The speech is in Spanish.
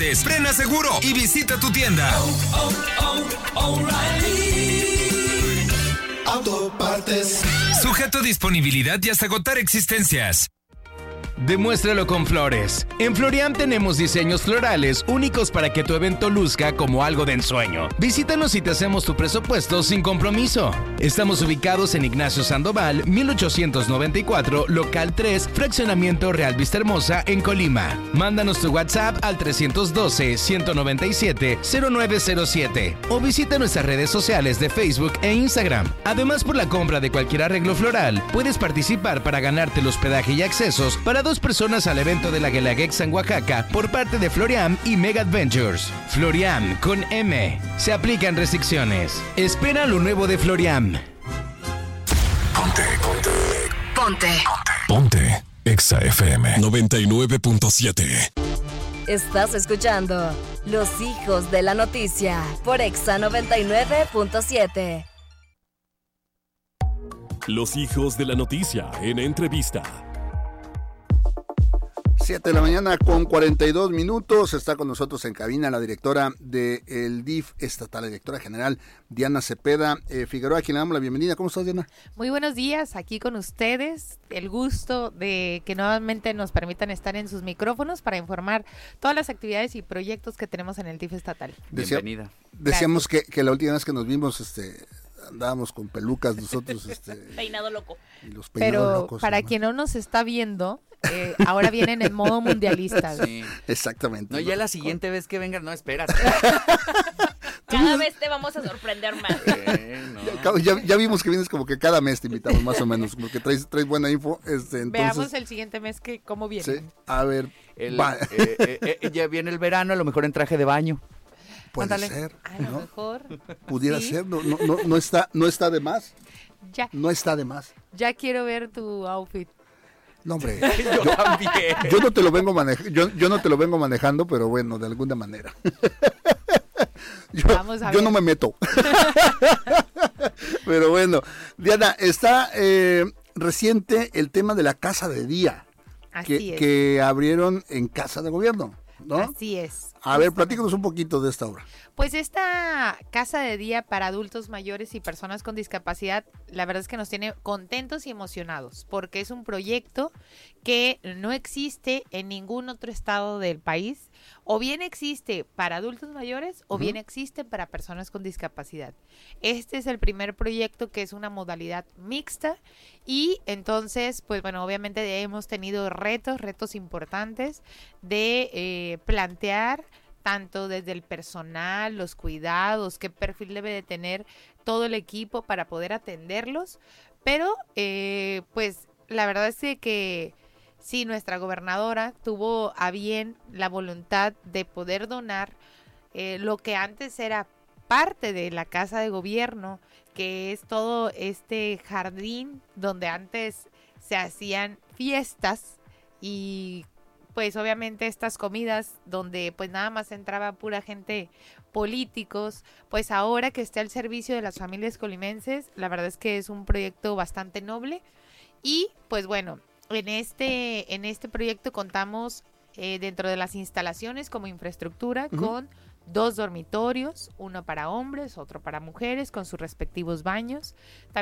Frena seguro y visita tu tienda. O'Reilly Auto Partes. Sujeto a disponibilidad y hasta agotar existencias. Demuéstralo con flores. En Floriam tenemos diseños florales únicos para que tu evento luzca como algo de ensueño. Visítanos y te hacemos tu presupuesto sin compromiso. Estamos ubicados en Ignacio Sandoval, 1894, local 3, fraccionamiento Real Vista Hermosa, en Colima. Mándanos tu WhatsApp al 312-197-0907 o visita nuestras redes sociales de Facebook e Instagram. Además, por la compra de cualquier arreglo floral, puedes participar para ganarte el hospedaje y accesos para 2 personas al evento de la Guelaguetza en Oaxaca por parte de Floriam y Mega Adventures. Floriam con M. Se aplican restricciones. Espera lo nuevo de Floriam. Ponte. Exa FM 99.7. Estás escuchando Los Hijos de la Noticia por Exa 99.7. Los Hijos de la Noticia en entrevista. 7 de la mañana con 42 minutos. Está con nosotros en cabina la directora del DIF estatal, la directora general Diana Cepeda Figueroa, a quien le damos la bienvenida. ¿Cómo estás, Diana? Muy buenos días, aquí con ustedes. El gusto de que nuevamente nos permitan estar en sus micrófonos para informar todas las actividades y proyectos que tenemos en el DIF estatal. Bienvenida. Decíamos que la última vez que nos vimos, andábamos con pelucas nosotros, peinado loco. Y los peinados Pero locos, para quien no nos está viendo, ahora vienen en modo mundialista. Sí. Exactamente. No, ya la siguiente vez que vengan, no, espérate. Cada vez te vamos a sorprender más. Ya vimos que vienes como que cada mes te invitamos más o menos, porque traes buena info. Entonces, veamos el siguiente mes cómo viene. Sí, a ver. Ya viene el verano, a lo mejor en traje de baño. Puede ser, a lo mejor. Pudiera ¿sí? ser, no está de más. Ya. No está de más. Ya quiero ver tu outfit. No, hombre, Yo también. yo no te lo vengo yo no te lo vengo manejando, pero bueno, de alguna manera. Yo no me meto. Pero bueno, Diana, está reciente el tema de la casa de día. Así es. Que abrieron en Casa de Gobierno, ¿no? Así es. A ver, platícanos un poquito de esta obra. Pues esta casa de día para adultos mayores y personas con discapacidad, la verdad es que nos tiene contentos y emocionados, porque es un proyecto que no existe en ningún otro estado del país, o bien existe para adultos mayores, o bien existe para personas con discapacidad. Este es el primer proyecto que es una modalidad mixta, y entonces, pues bueno, obviamente hemos tenido retos importantes de plantear tanto desde el personal, los cuidados, qué perfil debe de tener todo el equipo para poder atenderlos, pero pues la verdad es que sí, nuestra gobernadora tuvo a bien la voluntad de poder donar lo que antes era parte de la Casa de Gobierno, que es todo este jardín donde antes se hacían fiestas y pues obviamente estas comidas donde pues nada más entraba pura gente políticos, pues ahora que esté al servicio de las familias colimenses, la verdad es que es un proyecto bastante noble y pues bueno, en este proyecto contamos dentro de las instalaciones como infraestructura con 2 dormitorios, uno para hombres, otro para mujeres, con sus respectivos baños.